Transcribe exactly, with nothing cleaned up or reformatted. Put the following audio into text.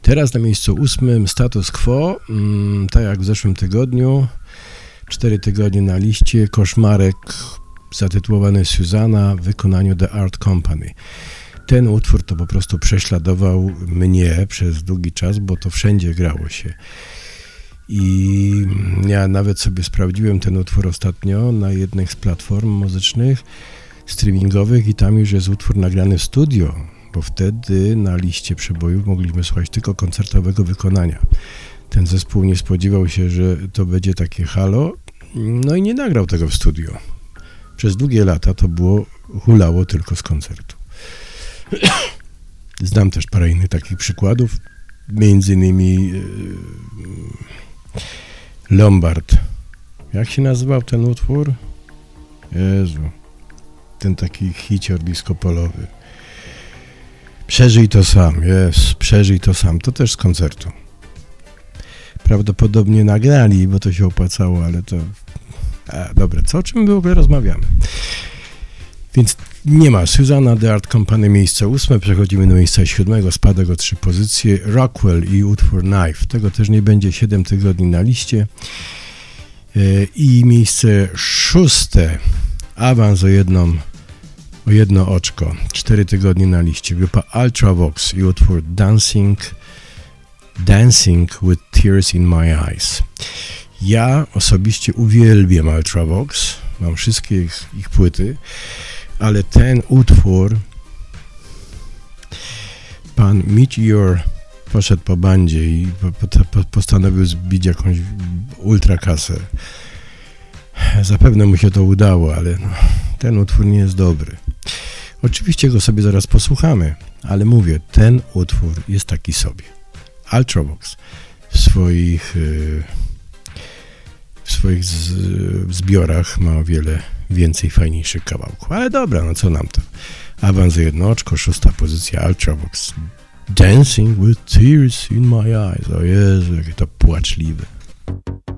Teraz na miejscu ósmym Status Quo, mm, tak jak w zeszłym tygodniu, cztery tygodnie na liście, koszmarek zatytułowany Susanna w wykonaniu The Art Company. Ten utwór to po prostu prześladował mnie przez długi czas, bo to wszędzie grało się. I ja nawet sobie sprawdziłem ten utwór ostatnio na jednej z platform muzycznych, streamingowych i tam już jest utwór nagrany w studio, bo wtedy na liście przebojów mogliśmy słuchać tylko koncertowego wykonania. Ten zespół nie spodziewał się, że to będzie takie halo, no i nie nagrał tego w studio. Przez długie lata to było, hulało tylko z koncertu. Znam też parę innych takich przykładów, między innymi yy, Lombard. Jak się nazywał ten utwór? Jezu, ten taki hicior disco-polowy. Przeżyj to sam, jest, przeżyj to sam, to też z koncertu. Prawdopodobnie nagrali, bo to się opłacało, ale to... A, dobra, co o czym w ogóle rozmawiamy? Więc nie ma. Susanna, The Art Company, miejsce ósme. Przechodzimy do miejsca siódmego, spadek o trzy pozycje. Rockwell i utwór Knife. Tego też nie będzie, siedem tygodni na liście. I miejsce szóste, awans o jedną, o jedno oczko. cztery tygodnie na liście. Grupa Ultravox i utwór Dancing, Dancing with Tears in My Eyes. Ja osobiście uwielbiam Ultravox. Mam wszystkie ich, ich płyty. Ale ten utwór, pan Meteor poszedł po bandzie i po, po, postanowił zbić jakąś ultrakasę. Zapewne mu się to udało, ale no, ten utwór nie jest dobry. Oczywiście go sobie zaraz posłuchamy, ale mówię, ten utwór jest taki sobie. Ultravox w swoich, w swoich zbiorach ma o wiele więcej fajniejszych kawałków. Ale dobra, no co nam to? Awans jedno oczko, szósta pozycja, Ultravox. Dancing with Tears in My Eyes. O Jezu, jakie to płaczliwe.